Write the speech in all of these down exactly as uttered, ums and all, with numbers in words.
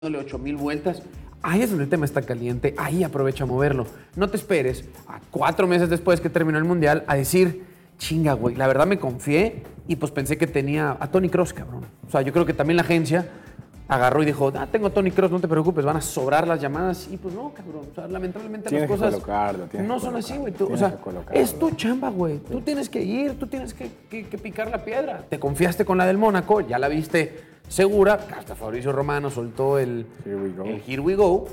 dándole ocho mil vueltas. Ahí es donde el tema está caliente, ahí aprovecha a moverlo. No te esperes a cuatro meses después que terminó el Mundial a decir, chinga, güey, la verdad me confié y pues pensé que tenía a Toni Kroos, cabrón. O sea, yo creo que también la agencia agarró y dijo, ah, tengo a Toni Kroos, no te preocupes, van a sobrar las llamadas. Y pues no, cabrón, o sea, lamentablemente tienes las cosas que colocarlo, tienes no que son así, güey. colocarlo, O sea, tienes que colocarlo. es tu chamba, güey. Tú tienes que ir, tú tienes que, que- que picar la piedra. Te confiaste con la del Mónaco, ya la viste segura. Hasta Fabricio Romano soltó el Here we go. el Here we go.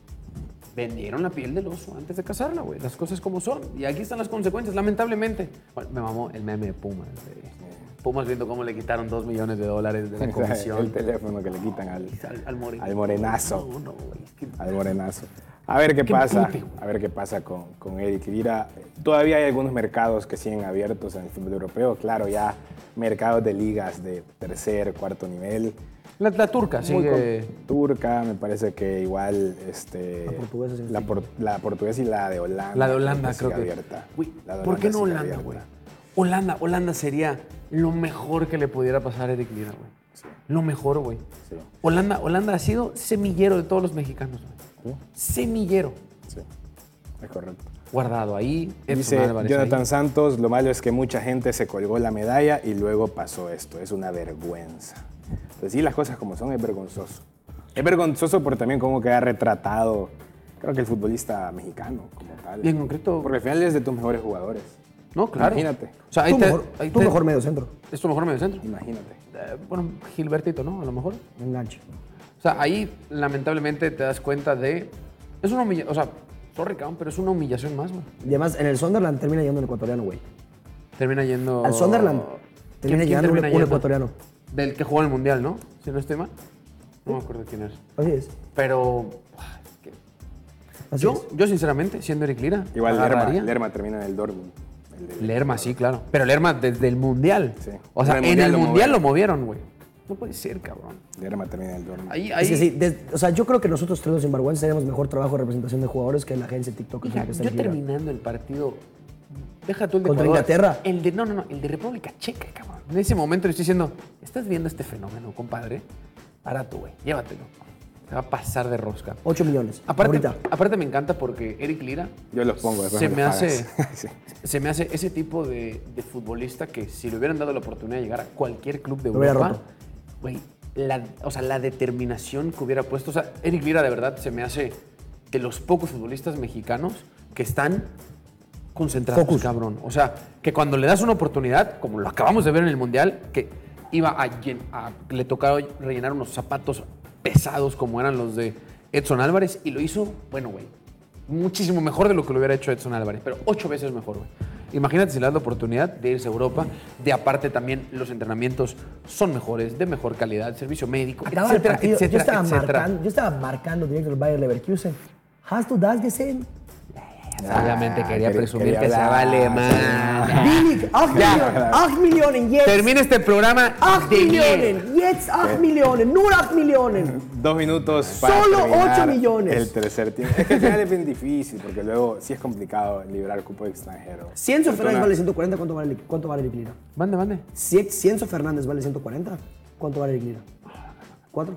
Vendieron la piel del oso antes de casarla, güey. Las cosas como son. Y aquí están las consecuencias, lamentablemente. Bueno, me mamó el meme de Pumas. de Pumas viendo cómo le quitaron dos millones de dólares de la comisión. El teléfono que le quitan al, al, al more- al morenazo. No, no, güey. Es que- Al morenazo. A ver qué Qué pasa. pute, güey. A ver qué pasa con, con Eric Lira. Todavía hay algunos mercados que siguen abiertos en el fútbol europeo. Claro, ya mercados de ligas de tercer, cuarto nivel. La, la turca Muy sigue. con- Turca, me parece que igual este, La portuguesa sí la, está. por- la portuguesa y la de Holanda. La de Holanda, creo sigue que. abierta. Güey, La de ¿por qué no sigue Holanda, abierta. güey? Holanda, Holanda sería lo mejor que le pudiera pasar a Eric Lira, güey. Sí. Lo mejor, güey. Sí. Holanda, Holanda ha sido semillero de todos los mexicanos, güey. Semillero. Sí, es correcto. Guardado ahí. Edson Dice Álvarez Jonathan ahí. Santos, lo malo es que mucha gente se colgó la medalla y luego pasó esto. Es una vergüenza. Pues sí, las cosas como son, es vergonzoso. Es vergonzoso por también cómo queda retratado, creo que el futbolista mexicano como tal. Y en concreto- Porque al final es de tus mejores jugadores. No, claro. Imagínate. O sea, ahí Tú te- mejor, ahí tú te- mejor medio centro. Es tu mejor medio centro. Imagínate. Eh, bueno, Gilbertito, ¿no? A lo mejor. Enganche. O sea, ahí lamentablemente te das cuenta de. Es una humillación. O sea, sorry, cabrón, pero es una humillación más, güey. Y además, en el Sunderland termina yendo un ecuatoriano, güey. Termina yendo. Al Sunderland termina ¿Quién- quién llegando un, termina un yendo? ecuatoriano. Del que jugó en el mundial, ¿no? Si no estoy mal. No me acuerdo quién es. Así es. Pero. ah, es que Así yo, es. yo, sinceramente, siendo Eric Lira. Igual Lerma, agarraría- Lerma termina en el Dortmund. el del- Lerma, sí, claro. Pero Lerma desde el mundial. Sí. O sea, En en el el Mundial lo mundial lo movieron. movieron, güey. No puede ser, cabrón. Lerma termina en el Dortmund. Ahí, ahí. Es que sí, des- o sea, yo creo que nosotros tres los sinvergüenzas tenemos mejor trabajo de representación de jugadores que la agencia TikTok. Hija, que está yo en Liga. terminando el partido, deja tú el de ¿Contra Ecuador, Inglaterra? El de, no, no, no, el de República Checa, cabrón. En ese momento le estoy diciendo, ¿estás viendo este fenómeno, compadre? Para tú, güey, llévatelo. Te va a pasar de rosca. ocho millones. Aparte, Ahorita. aparte me encanta porque Eric Lira Yo los pongo después. se me me los hace, pagas. Sí. se me hace ese tipo de, de futbolista que si le hubieran dado la oportunidad de llegar a cualquier club de Lo hubiera Europa, roto. güey, la, o sea, la determinación que hubiera puesto, o sea, Eric Lira de verdad se me hace de los pocos futbolistas mexicanos que están concentrados, Focus. cabrón. O sea, que cuando le das una oportunidad, como lo acabamos de ver en el Mundial, que iba a, llen- a- le tocaba rellenar unos zapatos pesados como eran los de Edson Álvarez y lo hizo, bueno, güey, muchísimo mejor de lo que lo hubiera hecho Edson Álvarez, pero ocho veces mejor, güey. Imagínate si le das la oportunidad de irse a Europa, de aparte también los entrenamientos son mejores, de mejor calidad, servicio médico, Acababa el etcétera, partido. etcétera, yo, estaba etcétera. marcando, yo estaba marcando directo el Bayer Leverkusen. Hast du das gesehen? Obviamente quería quería- presumir quería que se hablar, vale sí. más. Billig, acht Millionen, acht Millionen, jetzt. Termina este programa acht de bien. Millionen, jetzt acht Millionen, nur acht Millionen. Dos minutos para Solo terminar ocho millones. el tercer tiempo. Es que al final es bien difícil, porque luego sí es complicado librar cupo de extranjero. Si Enzo Fernández Fortuna- vale ciento cuarenta, ¿cuánto vale, cuánto vale Eric Lira? Mande, mande. Si, si Enzo Fernández vale ciento cuarenta, ¿cuánto vale Eric Lira? ¿Cuatro?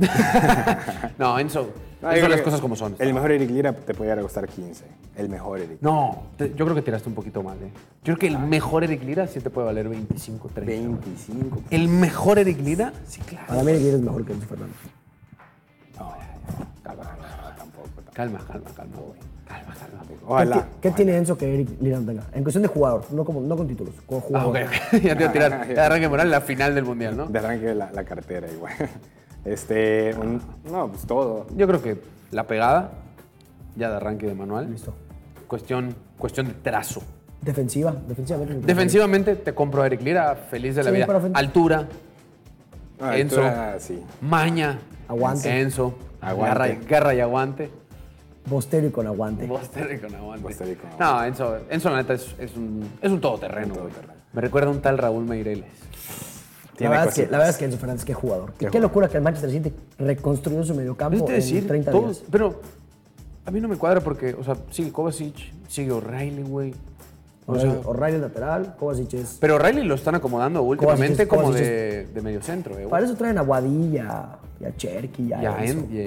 No, Enzo, No, eso yo creo las que cosas como son. El mejor Eric Lira te puede llegar a costar quince. El mejor Eric. No, te- yo creo que tiraste un poquito mal, ¿eh? Yo creo que el mejor Eric Lira sí te puede valer veinticinco, treinta. veinticinco. El mejor Eric Lira, sí, claro. Para mí Eric Lira es mejor que Enzo Fernández. No, calma, no, tampoco. tampoco. Calma, calma, calma, güey. Calma, calma. ¿Qué, Ojalá. ti- ¿Qué tiene Enzo que Eric Lira no tenga? En cuestión de jugador, no, como, no con títulos, como Ah, jugador. ok, ok. Ya te iba a tirar de arranque moral la final del mundial, ¿no? De arranque la, la cartera igual. Este, un- no, pues todo. Yo creo que la pegada, ya de arranque de manual. Listo. Cuestión, cuestión de trazo. Defensiva, defensivamente. Defensivamente te compro a Eric Lira, feliz de la Sí, vida. pero ofen- Altura, Ah, Enzo. altura, sí. maña, Aguante. Enzo, Aguante. Garra, y- garra y aguante. Bostero y con aguante. Boster con aguante. Boster con aguante. No, Enzo, Enzo la neta es, es un, es un todoterreno. Un güey. todoterreno. Me recuerda a un tal Raúl Meireles. La Tiene verdad, es que, cositas. la verdad es que Enzo Fernández, qué jugador. Qué Y qué jugador. locura que el Manchester City reconstruyó su mediocampo Es en decir, treinta todos, días. pero a mí no me cuadra porque, o sea, sigue Kovacic, sigue O'Reilly, güey. O sea, O'Reilly lateral, Kovacic es... pero O'Reilly lo están acomodando últimamente Kovacic es- como Kovacic de, de medio centro, eh, güey. Para eso traen a Guadilla. Ya Cherky, ya, Ya Enzo. en-